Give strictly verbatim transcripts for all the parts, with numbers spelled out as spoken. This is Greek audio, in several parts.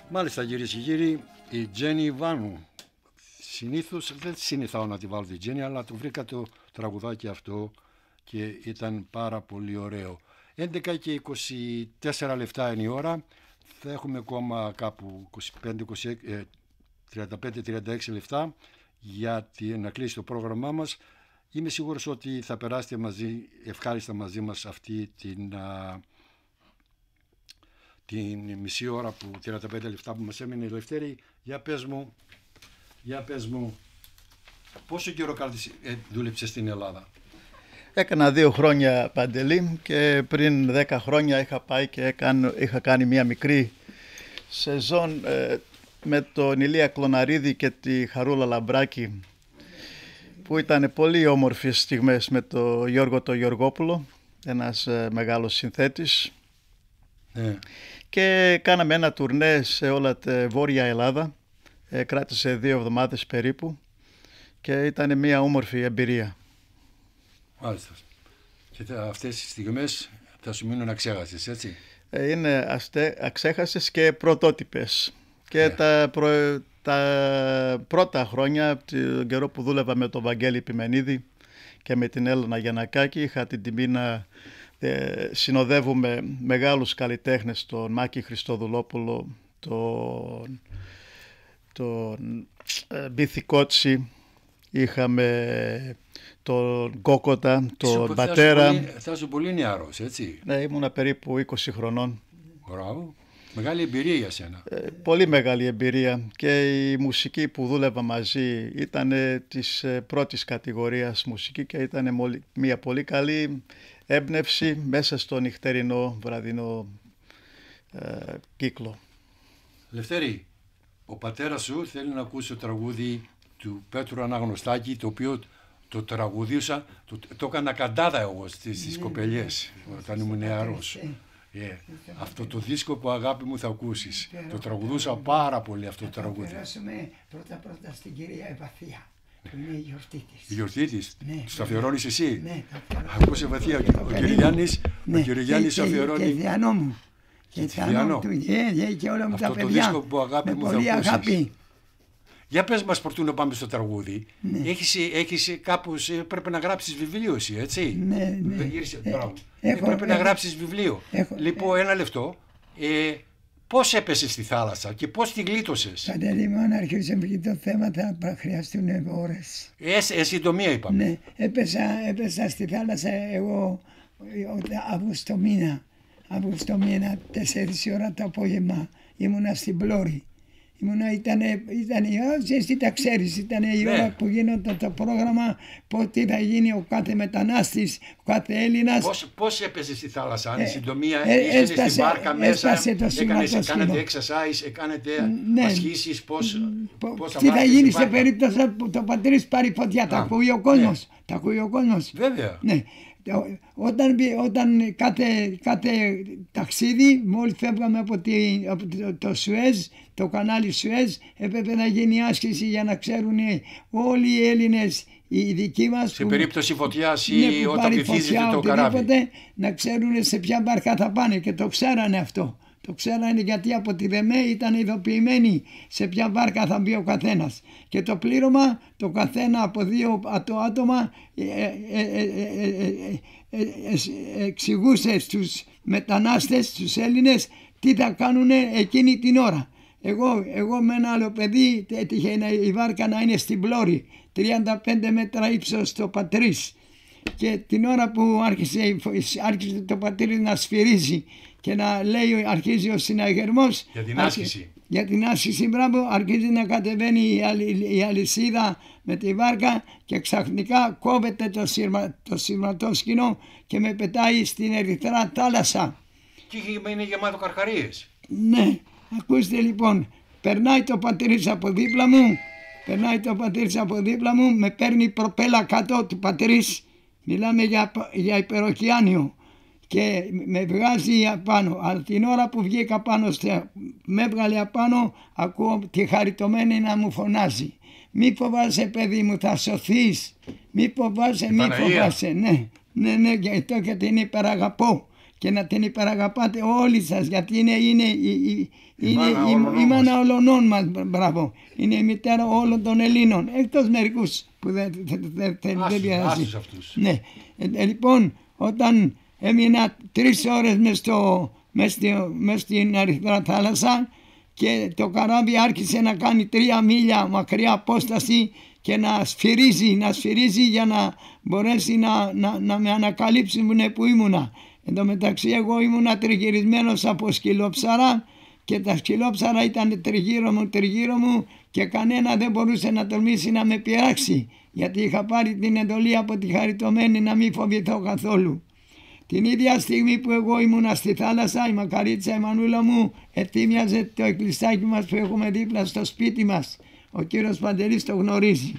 Μάλιστα, κυρίες και κύριοι, η Τζέννη Βάνου. Συνήθως δεν συνηθάω να τη βάλω τη Τζέννη, αλλά το βρήκα το τραγουδάκι αυτό και ήταν πάρα πολύ ωραίο. έντεκα και είκοσι τέσσερα λεπτά είναι η ώρα. Θα έχουμε ακόμα κάπου είκοσι πέντε, είκοσι έξι, τριάντα πέντε τριάντα έξι λεπτά για να κλείσει το πρόγραμμά μας. Είμαι σίγουρος ότι θα περάσετε μαζί, ευχάριστα μαζί μας αυτή την, α, την μισή ώρα που τριάντα πέντε λεπτά που μας έμεινε. Λευτέρη, για πες μου, για πες μου, πόσο καιρό ε, δούλεψες στην Ελλάδα? Έκανα δύο χρόνια, Παντελή, και πριν δέκα χρόνια είχα πάει και έκανα, είχα κάνει μια μικρή σεζόν ε, με τον Ηλία Κλωναρίδη και τη Χαρούλα Λαμπράκη, που ήταν πολύ όμορφες στιγμές με τον Γιώργο το Γιωργόπουλο, ένας ε, μεγάλος συνθέτης. Ε. Και κάναμε ένα τουρνέ σε όλα τη Βόρεια Ελλάδα, ε, κράτησε δύο εβδομάδες περίπου και ήταν μια όμορφη εμπειρία. Μάλιστα. Και αυτές τις στιγμές θα σου μείνουν αξέχαστες, έτσι? Ε, είναι αστε, αξέχαστες και πρωτότυπες. Και yeah. τα, προ, τα πρώτα χρόνια, τον καιρό που δούλευα με τον Βαγγέλη Πιμενίδη και με την Έλληνα Γιαννακάκη, είχα την τιμή να ε, συνοδεύουμε μεγάλους καλλιτέχνες, τον Μάκη Χριστοδουλόπουλο, τον, τον ε, Μπίθη Κότσι, είχαμε τον Κόκοτα, τον Πατέρα. Θα είσαι πολύ νεαρός, έτσι? Ναι, ήμουνα περίπου είκοσι χρονών. Μπράβο. Μεγάλη εμπειρία για σένα. Ε, πολύ μεγάλη εμπειρία, και η μουσική που δούλευα μαζί ήταν της πρώτης κατηγορίας μουσική και ήταν μια πολύ καλή έμπνευση μέσα στο νυχτερινό βραδινό ε, κύκλο. Λευτέρη, ο πατέρας σου θέλει να ακούσει το τραγούδι του Πέτρου Αναγνωστάκη, το οποίο το τραγουδίωσα, το, το έκανα καντάδα εγώ στις, στις κοπελιές όταν ήμουν νεαρός. Yeah. Αυτό το δίσκο που, αγάπη μου, θα ακούσεις. Το τραγουδούσα πάρα πολύ αυτό το τραγούδι. Θα περάσουμε πρώτα πρώτα στην κυρία Ευαθία, που είναι η γιορτή της. Η γιορτή της? Ναι. Τους αφιερώνεις εσύ? Ναι, τα αφιερώνω. Ακούς, Ευαθία, ο, ο κύριος Γιάννης, ναι. ο κύριος Γιάννης και, αφιερώνει. Και Διανό μου. Και Διανό του, yeah, yeah, και όλα μου αυτό τα το παιδιά. δίσκο που, αγάπη με μου, πολύ θα ακούσεις. αγάπη. Για πες μας, προτού να πάμε στο τραγούδι. Ναι. Έχεις, έχεις κάπως, πρέπει να γράψεις βιβλίο εσύ, έτσι? Ναι, ναι. Γύρισε, Ε, μπράβο. έχω, πρέπει έχω, να γράψεις βιβλίο. Έχω, λοιπόν, ένα λεπτό. Ε, πώς έπεσες στη θάλασσα και πώς τη γλίτωσες? Παντελή μου, αν αρχίσουμε και το θέμα θα χρειαστούν ώρες. Ε, σε συντομία είπαμε. Ναι, έπεσα, έπεσα στη θάλασσα εγώ Αύγουστο μήνα. Αύγουστο μήνα, τέσσερις ώρα το απόγευμα, ήμουνα στην Πλώρη. Ήμουνα, ήταν, ήταν, εσύ τα ξέρεις, ήταν η ναι. ώρα που γίνονταν το πρόγραμμα, τι θα γίνει ο κάθε μετανάστης, ο κάθε Έλληνας. Πώς, πώς έπαιζε στη θάλασσα, αν ε, η συντομία, ε, ήσασταν έστασε, στην μπάρκα μέσα, έκανες, κάνετε exercise, κάνετε ναι. ασκήσεις, πώς, πώς τι θα γίνει σε περίπτωση που το πατρίς πάρει φωτιά, τα ακούει ο κόσμος, ναι. τα ακούει ο κόσμος. Βέβαια. Ναι. Όταν, όταν κάθε, κάθε ταξίδι, μόλις φεύγαμε από, τη, από το, το Σουέζ, το κανάλι Σουέζ, έπρεπε να γίνει άσκηση για να ξέρουν όλοι οι Έλληνες, οι δικοί μας, σε που, περίπτωση φωτιάς ή ναι, όταν βυθίζεται το καράβι, να ξέρουν σε ποια μπαρκά θα πάνε, και το ξέρανε αυτό. Το ξέρανε γιατί από τη ΔΕΜΕ ήταν ειδοποιημένοι σε ποια βάρκα θα μπει ο καθένας. Και το πλήρωμα, το καθένα από δύο άτομα εξηγούσε στους μετανάστες, στους Έλληνες, τι θα κάνουν εκείνη την ώρα. Εγώ, εγώ με ένα άλλο παιδί έτυχε η βάρκα να είναι στην Πλώρη, τριάντα πέντε μέτρα ύψος στο Πατρίς. Και την ώρα που άρχισε, άρχισε το Πατρίς να σφυρίζει και να λέει, αρχίζει ο συναγερμός για την άσκηση. Για την άσκηση, μπράβο, αρχίζει να κατεβαίνει η, αλη, η αλυσίδα με τη βάρκα και ξαφνικά κόβεται το, σύρμα, το σειρματόσκηνο και με πετάει στην ερυθρά θάλασσα. Και είναι γεμάτο καρχαρίες. Ναι, ακούστε λοιπόν, περνάει το Πατρίς από δίπλα μου, περνάει το Πατρίς από δίπλα μου, με παίρνει προπέλα κάτω του Πατρίς, μιλάμε για, για υπεροκειάνιο. Και με βγάζει απάνω, αλλά την ώρα που βγήκα πάνω, με έβγαλε απάνω, ακούω τη χαριτωμένη να μου φωνάζει. Μη φοβάσαι παιδί μου, θα σωθείς, μη φοβάσαι, μη φοβάσαι, ναι, ναι, ναι, γιατί την υπεραγαπώ και να την υπεραγαπάτε όλοι σας, γιατί είναι, είναι, είναι, η είναι μάνα η, όλων η μάνα μας. όλων μας, μπράβο. Είναι η μητέρα όλων των Ελλήνων, εκτός μερικούς που δεν δε, δε, δε, Άσους, πειράζει. άσους αυτούς. Ναι. Ε, ε, λοιπόν, όταν έμεινα τρεις ώρες μες, στο, μες, στη, μες στην Ερυθρά θάλασσα και το καράβι άρχισε να κάνει τρία μίλια μακριά απόσταση και να σφυρίζει, να σφυρίζει για να μπορέσει να, να, να με ανακαλύψουν που ήμουνα. Εν τω μεταξύ εγώ ήμουνα τριγυρισμένος από σκυλόψαρα και τα σκυλόψαρα ήταν τριγύρω μου, τριγύρω μου και κανένα δεν μπορούσε να τολμήσει να με πειράξει, γιατί είχα πάρει την εντολή από τη χαριτωμένη να μην φοβηθώ καθόλου. Την ίδια στιγμή που εγώ ήμουνα στη θάλασσα, η μακαρίτσα η μανούλα μου ετοίμιαζε το εκκλησάκι μας που έχουμε δίπλα στο σπίτι μας. Ο κύριος Παντελής το γνωρίζει.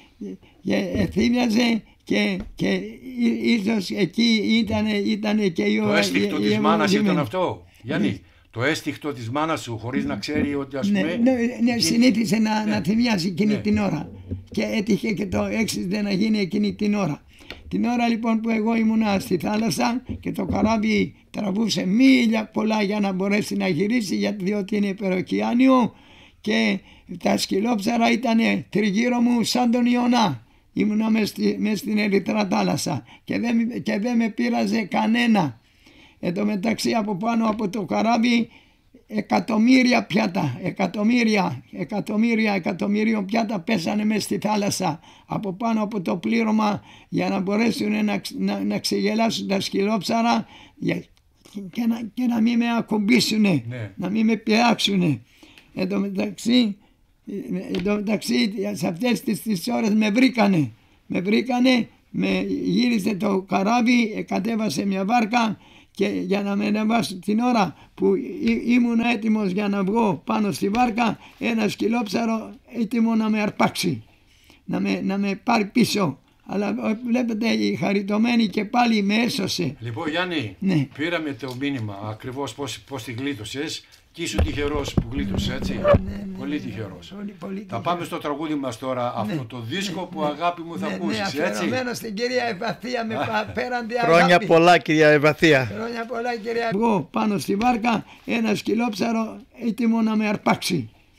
Εθίμιαζε και, και ίσως εκεί ήταν, ήταν και η ώρα. Το έστιχτο της μάνας ήταν αυτό, Γιάννη. Ναι. Το έστιχτο της μάνας σου χωρίς να ξέρει ότι ας πούμε... Ναι, ναι, ναι και... συνήθισε να, ναι. να θυμιάσει εκείνη ναι. την ώρα και έτυχε και το έξιζε να γίνει εκείνη την ώρα. Την ώρα λοιπόν που εγώ ήμουνα στη θάλασσα και το καράβι τραβούσε μίλια πολλά για να μπορέσει να γυρίσει, γιατί διότι είναι υπεροκειάνιο και τα σκυλόψαρα ήταν τριγύρω μου σαν τον Ιωνά. Ήμουνα μες, στη, μες στην Ερυθρά θάλασσα και δεν, και δεν με πείραζε κανένα. Εν τω μεταξύ από πάνω από το καράβι εκατομμύρια πιάτα, εκατομμύρια, εκατομμύρια, εκατομμύριων πιάτα πέσανε μες στη θάλασσα από πάνω από το πλήρωμα για να μπορέσουν να, να, να ξεγελάσουν τα σκυλόψαρα και να, και να μην με ακουμπήσουν, ναι. να μην με πειράξουν. Εν τω μεταξύ, εν τω μεταξύ σε αυτές τις, τις ώρες με βρήκανε, με βρήκανε, με γύρισε το καράβι, κατέβασε μια βάρκα και για να με ανεβάσουν την ώρα που ήμουν έτοιμος για να βγω πάνω στη βάρκα, ένα σκυλόψαρο έτοιμο να με αρπάξει, να με, να με πάρει πίσω. Αλλά βλέπετε η χαριτωμένη και πάλι με έσωσε. Λοιπόν Γιάννη, ναι. πήραμε το μήνυμα ακριβώς πώς, πώς τη γλίτωσες και ήσουν τυχερός που γλίτωσες, έτσι. Ναι, ναι, πολύ τυχερός. Πολύ, πολύ θα πάμε στο τραγούδι μας τώρα, ναι. αυτό το δίσκο ναι, που αγάπη μου θα ναι, ακούσεις, ναι, έτσι. Αφιερωμένο στην κυρία Ευαθία με απέραντη αγάπη. Χρόνια πολλά κυρία Ευαθία. Χρόνια πολλά κυρία. Εγώ πάνω στη βάρκα ένα σκυλόψαρο έτοιμο να με αρπάξει.